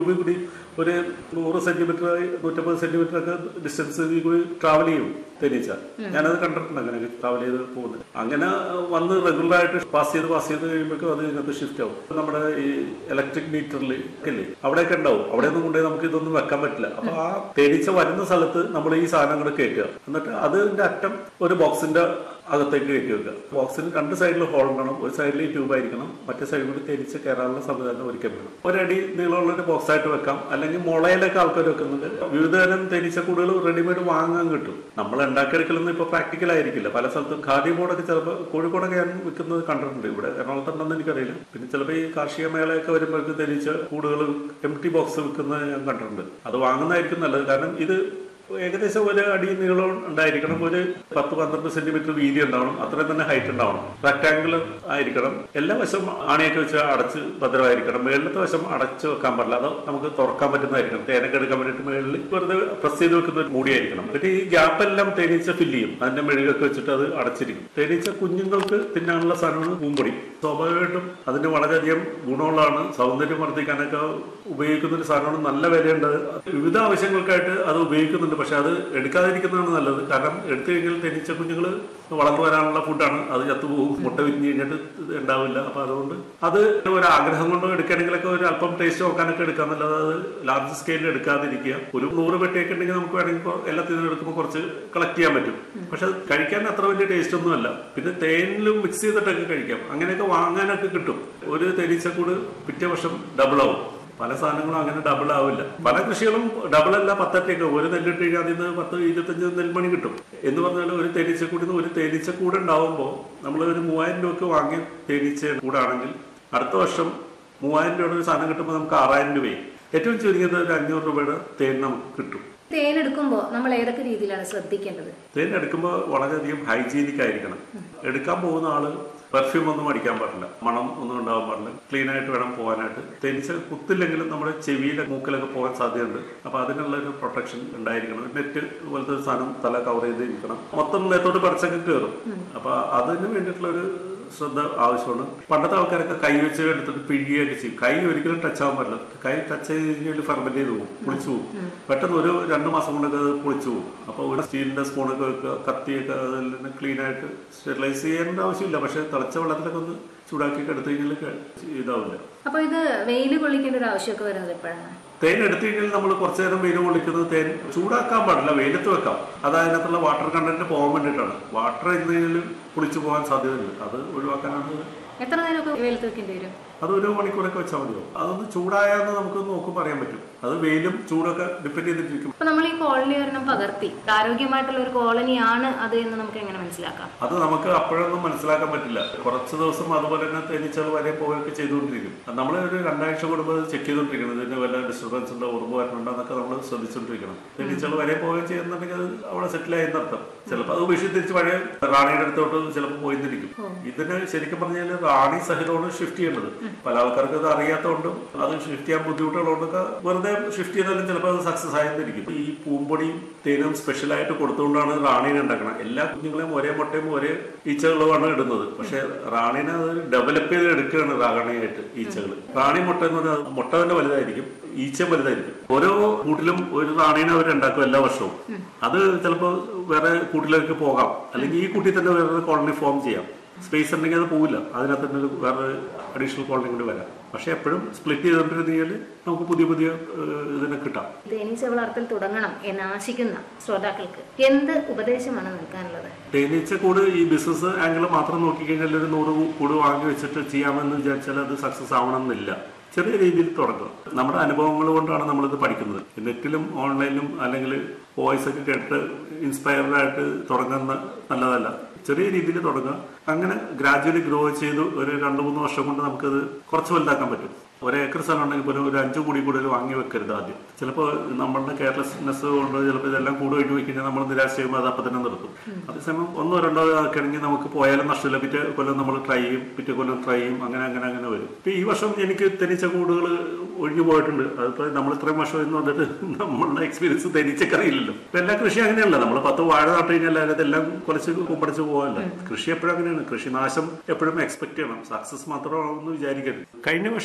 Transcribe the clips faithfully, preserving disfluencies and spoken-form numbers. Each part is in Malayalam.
കൂടി ഒരു നൂറ് സെന്റിമീറ്റർ നൂറ്റമ്പത് സെന്റിമീറ്റർ ഒക്കെ ഡിസ്റ്റൻസ് കൂടി ട്രാവൽ ചെയ്യും തേനീച്ച. ഞാനത് കണ്ടിട്ടുണ്ട് അങ്ങനെ ട്രാവൽ ചെയ്ത് പോകുന്നത്. അങ്ങനെ വന്ന് റെഗുലർ ആയിട്ട് പാസ് ചെയ്ത് പാസ് ചെയ്ത് കഴിയുമ്പോഴേക്കും അത് ഇതിനകത്ത് ഷിഫ്റ്റ് ആവും. നമ്മുടെ ഈ ഇലക്ട്രിക് മീറ്ററിൽ ഒക്കെ അവിടെയൊക്കെ ഉണ്ടാവും. അവിടെ ഒന്നും കൊണ്ടുപോയി നമുക്ക് ഇതൊന്നും വെക്കാൻ പറ്റില്ല. അപ്പൊ ആ തേനീച്ച വരുന്ന സ്ഥലത്ത് നമ്മൾ ഈ സാധനങ്ങൾ കയറ്റുക. എന്നിട്ട് അതിന്റെ അറ്റം ഒരു ബോക്സിന്റെ അകത്തേക്ക് കയറ്റി വെക്കുക. ബോക്സിന് രണ്ട് സൈഡിൽ ഹോൾ ഉണ്ടാവണം. ഒരു സൈഡിൽ ട്യൂബ് ആയിരിക്കണം, മറ്റേ സൈഡിൽ കൂടി തേനീച്ച കയറാനുള്ള സംവിധാനം ഒരുക്കാൻ വേണം. ഒരടി നീളമുള്ള ഒരു ബോക്സ് ആയിട്ട് വെക്കാം. അല്ലെങ്കിൽ മുളയിലൊക്കെ ആൾക്കാർ വെക്കുന്നുണ്ട്. വിവിധതരം തേനീച്ചക്കൂടുകൾ റെഡിമെയ്ഡ് വാങ്ങാൻ കിട്ടും. നമ്മൾ ഉണ്ടാക്കിയെടുക്കലൊന്നും ഇപ്പൊ പ്രാക്ടിക്കൽ ആയിരിക്കില്ല. പല സ്ഥലത്തും ഖാദി ബോർഡൊക്കെ ചിലപ്പോൾ കോഴിക്കോടൊക്കെ ഞാൻ വിൽക്കുന്നത് കണ്ടിട്ടുണ്ട്. ഇവിടെ എറണാകുളത്തുണ്ടെന്ന് എനിക്കറിയില്ല. പിന്നെ ചിലപ്പോൾ ഈ കാർഷിക മേളയൊക്കെ വരുമ്പോഴേക്കും തേനീച്ച കൂടുകൾ എം ടി ബോക്സ് വിൽക്കുന്നത് ഞാൻ കണ്ടിട്ടുണ്ട്. അത് വാങ്ങുന്നതായിരിക്കും നല്ലത്. കാരണം ഇത് ഏകദേശം ഒരു അടി നീളം ഉണ്ടായിരിക്കണം. ഒരു പത്ത് പന്ത്രണ്ട് സെന്റിമീറ്റർ വീതി ഉണ്ടാവണം. അത്രയും തന്നെ ഹൈറ്റ് ഉണ്ടാവണം. റെക്ടാംഗുലർ ആയിരിക്കണം. എല്ലാ വശം ആണിയൊക്കെ വെച്ച് അടച്ച് ഭദ്രമായിരിക്കണം. മേളിലത്തെ വശം അടച്ചു വെക്കാൻ പാടില്ല. അത് നമുക്ക് തുറക്കാൻ പറ്റുന്നതായിരിക്കണം. തേനൊക്കെ എടുക്കാൻ വേണ്ടിയിട്ട് മേളിൽ വെറുതെ പ്രസ് ചെയ്ത് വെക്കുന്ന ഒരു മൂടിയായിരിക്കണം. എന്നിട്ട് ഈ ഗ്യാപ്പെല്ലാം തേനീച്ച ഫില്ല് ചെയ്യും. അതിന്റെ മെഴുകൊക്കെ വെച്ചിട്ട് അത് അടച്ചിരിക്കും. തേനീച്ച കുഞ്ഞുങ്ങൾക്ക് തിന്നാനുള്ള സാധനമാണ് പൂമ്പൊടി. സ്വാഭാവികമായിട്ടും അതിന് വളരെയധികം ഗുണമുള്ളതാണ്. സൗന്ദര്യം വർദ്ധിക്കാനൊക്കെ ഉപയോഗിക്കുന്ന ഒരു സാധനമാണ്. നല്ല വിലയുണ്ട്. വിവിധ ആവശ്യങ്ങൾക്കായിട്ട് അത് ഉപയോഗിക്കുന്നുണ്ട്. പക്ഷെ അത് എടുക്കാതിരിക്കുന്നതാണ് നല്ലത്. കാരണം എടുത്തു കഴിഞ്ഞാൽ തേനീച്ച കുഞ്ഞുങ്ങൾ വളർന്നു വരാനുള്ള ഫുഡാണ്. അത് ചത്തുപോകും. മുട്ട വിരിഞ്ഞ് കഴിഞ്ഞിട്ട് ഉണ്ടാവില്ല. അപ്പൊ അതുകൊണ്ട് അത് ഒരു ആഗ്രഹം കൊണ്ട് എടുക്കുകയാണെങ്കിലൊക്കെ ഒരു അല്പം ടേസ്റ്റ് നോക്കാനൊക്കെ എടുക്കാന്നല്ലാതെ അത് ലാർജ് സ്കെയിലിൽ എടുക്കാതിരിക്കുക. ഒരു നൂറ് പെട്ടിയൊക്കെ ഉണ്ടെങ്കിൽ നമുക്ക് വേണമെങ്കിൽ എല്ലാത്തിനും എടുക്കുമ്പോൾ കുറച്ച് കളക്ട് ചെയ്യാൻ പറ്റും. പക്ഷെ അത് കഴിക്കാൻ അത്ര വലിയ ടേസ്റ്റ് ഒന്നുമല്ല. പിന്നെ തേനിലും മിക്സ് ചെയ്തിട്ടൊക്കെ കഴിക്കാം. അങ്ങനെയൊക്കെ വാങ്ങാനൊക്കെ കിട്ടും. ഒരു തേനീച്ചക്കൂട് പിറ്റേ വർഷം ഡബിൾ ആവും. പല സാധനങ്ങളും അങ്ങനെ ഡബിൾ ആവില്ല. പല കൃഷികളും ഡബിൾ അല്ല, പത്തറ്റയൊക്കെ. ഒരു നെല്ലിട്ട് കഴിഞ്ഞാൽ അതിൽ നിന്ന് പത്ത് ഇരുപത്തഞ്ച് നെൽമണി കിട്ടും. എന്ന് പറഞ്ഞാൽ ഒരു തേനീച്ചക്കൂടിന്ന് ഒരു തേനീച്ചക്കൂട് ഉണ്ടാവുമ്പോൾ നമ്മൾ ഒരു മൂവായിരം രൂപയ്ക്ക് വാങ്ങിയ തേനീച്ച കൂടാണെങ്കിൽ അടുത്ത വർഷം മൂവായിരം രൂപയുടെ ഒരു സാധനം കിട്ടുമ്പോൾ നമുക്ക് ആറായിരം രൂപയും ഏറ്റവും ചുരുങ്ങിയത് ഒരു അഞ്ഞൂറ് രൂപയുടെ തേൻ നമുക്ക് കിട്ടും. തേൻ എടുക്കുമ്പോൾ നമ്മൾ ഏതൊക്കെ രീതിയിലാണ് ശ്രദ്ധിക്കേണ്ടത്? തേൻ എടുക്കുമ്പോൾ വളരെയധികം ഹൈജീനിക് ആയിരിക്കണം. എടുക്കാൻ പോകുന്ന ആള് പെർഫ്യൂം ഒന്നും അടിക്കാൻ പാടില്ല, മണം ഒന്നും ഉണ്ടാവാൻ പാടില്ല. ക്ലീൻ ആയിട്ട് വേണം പോകാനായിട്ട്. തേനീച്ച കുത്തില്ലെങ്കിലും നമ്മുടെ ചെവിയിലെ മൂക്കിലൊക്കെ പോകാൻ സാധ്യതയുണ്ട്. അപ്പൊ അതിനുള്ള ഒരു പ്രൊട്ടക്ഷൻ ഉണ്ടായിരിക്കണം. നെറ്റ് പോലത്തെ ഒരു സാധനം തല കവർ ചെയ്തിരിക്കണം. മൊത്തം മേത്തോട്ട് പറിച്ചൊക്കെ കയറും. അപ്പൊ അതിന് വേണ്ടിയിട്ടുള്ള ഒരു ശ്രദ്ധ ആവശ്യമാണ്. പണ്ടത്തെ ആൾക്കാരൊക്കെ കൈ വെച്ച് എടുത്തിട്ട് പിഴിയൊക്കെ ചെയ്യും. കൈ ഒരിക്കലും ടച്ച് ആവാൻ പാടില്ല. കൈ ടച്ച് ചെയ്ത് കഴിഞ്ഞാൽ ഫെർമെന്റ് ചെയ്ത് പോകും, പുളിച്ചു പോകും. പെട്ടെന്ന് ഒരു രണ്ടു മാസം കൊണ്ടൊക്കെ അത് പുളിച്ചു പോകും. അപ്പൊ ഒരു സ്റ്റീലിന്റെ സ്പൂണൊക്കെ വെക്കുക, കത്തിയൊക്കെ അതിൽ നിന്ന് ക്ലീൻ ആയിട്ട് സ്റ്റെറിലൈസ് ചെയ്യേണ്ട ആവശ്യമില്ല. പക്ഷെ തിളച്ച വെള്ളത്തിലൊക്കെ ഒന്ന് ചൂടാക്കി എടുത്തു കഴിഞ്ഞാൽ ഇതാവില്ല. അപ്പൊ ഇത് വെയിൽ കൊള്ളിക്കേണ്ട ഒരു ആവശ്യമൊക്കെ വരുന്നത് എപ്പോഴാണ്? തേൻ എടുത്തു കഴിഞ്ഞാൽ നമ്മൾ കുറച്ചു നേരം വെയിൽ കൊള്ളിക്കുന്നത് തേൻ ചൂടാക്കാൻ പാടില്ല, വെയിലത്ത് വെക്കാം. അത് അതിനകത്തുള്ള വാട്ടർ കണ്ടന്റ് പോകാൻ വേണ്ടിയിട്ടാണ്. വാട്ടർ ഇരുന്ന് കഴിഞ്ഞാൽ പുളിച്ചു പോകാൻ സാധ്യതയുണ്ട്. അത് ഒഴിവാക്കാനാണ്. എത്ര നേരമൊക്കെ വെയിലത്ത് വെക്കേണ്ടി വരും? അത് ഒരു മണിക്കൂറൊക്കെ വെച്ചാൽ മതിയോ. അതൊന്ന് ചൂടായാന്ന് നമുക്ക് നോക്കുമ്പോൾ അറിയാൻ പറ്റും. അത് വെയിലും ചൂടൊക്കെ ഡിപ്പെൻഡ് ചെയ്തിട്ടിരിക്കും. അപ്പൊ നമ്മൾ ഈ കോളനി ഒരെണ്ണം പകർത്തി ആരോഗ്യമായിട്ടുള്ള ഒരു കോളനിയാണ് അത് എന്ന് നമുക്ക് എങ്ങനെ മനസ്സിലാക്കാം? അത് നമുക്ക് അപ്പോഴൊന്നും മനസ്സിലാക്കാൻ പറ്റില്ല. കുറച്ച് ദിവസം അതുപോലെ തന്നെ തേനീച്ചകൾ വരെ പോവുകയൊക്കെ ചെയ്തുകൊണ്ടിരിക്കും. നമ്മൾ ഒരു രണ്ടാഴ്ച കൂടുമ്പോൾ ചെക്ക് ചെയ്തുകൊണ്ടിരിക്കണം. ഇതിന് വല്ല ഡിസ്റ്റർബൻസ് ഉണ്ടോ, ഉറുമ്പ് വരണുണ്ടോ എന്നൊക്കെ നമ്മൾ ശ്രദ്ധിച്ചുകൊണ്ടിരിക്കണം. തേനീച്ചകൾ വരെ പോവുകയും ചെയ്യുന്നുണ്ടെങ്കിൽ അത് അവിടെ സെറ്റിൽ ആയി എന്നർത്ഥം. ചിലപ്പോൾ അത് വിഷയം തിരിച്ച് പഴയ റാണിയുടെ അടുത്തോട്ട് ചിലപ്പോൾ പോയിരിക്കും. ഇതിന് ശരിക്കും പറഞ്ഞാൽ റാണി സഹിതമാണ് ഷിഫ്റ്റ് ചെയ്യേണ്ടത്. പല ആൾക്കാർക്ക് അത് അറിയാത്തതുകൊണ്ടും അത് ഷിഫ്റ്റ് ചെയ്യാൻ ബുദ്ധിമുട്ടുള്ളതുകൊണ്ടൊക്കെ വെറുതെ ഷിഫ്റ്റ് ചെയ്താലും ചിലപ്പോൾ അത് സക്സസ് ആയിരിക്കും. ഈ പൂമ്പൊടിയും തേനും സ്പെഷ്യലായിട്ട് കൊടുത്തുകൊണ്ടാണ് റാണീനെ ഉണ്ടാക്കണം. എല്ലാ കുഞ്ഞുങ്ങളെയും ഒരേ മുട്ടയും ഒരേ ഈച്ചകളുമാണ് ഇടുന്നത്. പക്ഷെ റാണീനെ അത് ഡെവലപ്പ് ചെയ്ത് എടുക്കുകയാണ് റാണിയായിട്ട് ഈച്ചകൾ. റാണി മുട്ട എന്ന് പറഞ്ഞാൽ മുട്ട തന്നെ വലുതായിരിക്കും, ഈച്ച വലുതായിരിക്കും. ഓരോ കൂട്ടിലും ഒരു റാണീനെ അവർ ഉണ്ടാക്കും എല്ലാ വർഷവും. അത് ചിലപ്പോൾ വേറെ കൂട്ടിലേക്ക് പോകാം, അല്ലെങ്കിൽ ഈ കൂട്ടിൽ തന്നെ വേറെ കോളനി ഫോം ചെയ്യാം. സ്പേസ് ഉണ്ടെങ്കിൽ അത് പോവില്ല. അതിനകത്ത് തന്നെ വേറെ അഡീഷണൽ കോളനി കൂടി വരാം. പക്ഷെ എപ്പോഴും സ്പ്ലിറ്റ് ചെയ്തുകൊണ്ടിരുന്നെങ്കിൽ നമുക്ക് പുതിയ പുതിയ ഇതിനെ കിട്ടാം. തേനീച്ച വളർത്തൽ തുടങ്ങണം എന്ന് ആശിക്കുന്ന ശ്രോതാക്കൾക്ക് എന്ത് ഉപദേശമാണ് നൽകാനുള്ളത്? തേനീച്ച കൂട് ഈ ബിസിനസ് ആംഗിൾ മാത്രം നോക്കിക്കഴിഞ്ഞാൽ ഒരു നൂറ് കൂട് വാങ്ങി വെച്ചിട്ട് ചെയ്യാമെന്ന് വിചാരിച്ചാൽ അത് സക്സസ് ആവണമെന്നില്ല. ചെറിയ രീതിയിൽ തുടങ്ങുക. നമ്മുടെ അനുഭവങ്ങൾ കൊണ്ടാണ് നമ്മളിത് പഠിക്കുന്നത്. നെറ്റിലും ഓൺലൈനിലും അല്ലെങ്കിൽ വോയിസ് ഒക്കെ കേട്ട് ഇൻസ്പയർഡ് ആയിട്ട് തുടങ്ങുന്ന നല്ലതല്ല. ചെറിയ രീതിയിൽ തുടങ്ങുക. അങ്ങനെ ഗ്രാജുവലി ഗ്രോ ചെയ്ത് ഒരു രണ്ട് മൂന്ന് വർഷം കൊണ്ട് നമുക്കത് കുറച്ച് വലുതാക്കാൻ പറ്റും. ഒരു ഏക്കർ സ്ഥലം ഉണ്ടെങ്കിൽ പോലും ഒരു അഞ്ചു കൂടി കൂടുതൽ വാങ്ങി വെക്കരുത് ആദ്യം. ചിലപ്പോൾ നമ്മളുടെ കെയർലെസ്നെസ് കൊണ്ട് ചിലപ്പോൾ ഇതെല്ലാം കൂടെ ഒഴിഞ്ഞു വെക്കഴിഞ്ഞാൽ നമ്മൾ നിരാശ ചെയ്യുമ്പോൾ അത് അപ്പം തന്നെ നിർത്തും. അതേസമയം ഒന്നോ രണ്ടോ ആക്കുകയാണെങ്കിൽ നമുക്ക് പോയാലും നഷ്ടമില്ല. പിറ്റേ കൊല്ലം നമ്മൾ ട്രൈ ചെയ്യും, പിറ്റേ കൊല്ലം ട്രൈ ചെയ്യും. അങ്ങനെ അങ്ങനെ അങ്ങനെ വരും. ഇപ്പം ഈ വർഷം എനിക്ക് തേനീച്ച കൂടുകൾ ഒഴിഞ്ഞു പോയിട്ടുണ്ട്. അതിപ്പോൾ നമ്മൾ ഇത്രയും വർഷം എന്ന് പറഞ്ഞിട്ട് നമ്മളുടെ എക്സ്പീരിയൻസ് തേനീച്ചക്കറിയില്ലല്ലോ. ഇപ്പം എല്ലാ കൃഷി അങ്ങനെയല്ല. നമ്മൾ പത്ത് വാഴ നട്ട് കഴിഞ്ഞാൽ അതെല്ലാം കുറച്ച് കുമ്പടിച്ച് പോകാനല്ല. കൃഷി എപ്പോഴും അങ്ങനെയാണ്. കൃഷിനാശം എപ്പോഴും എക്സ്പെക്ട് ചെയ്യണം. സക്സസ് മാത്രമാണെന്ന് വിചാരിക്കരുത്. കഴിഞ്ഞ വർഷത്തെ വാർഡ്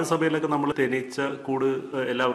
സഭയിലൊക്കെ നമ്മൾ തേനീച്ച കൂട് എല്ലാവർക്കും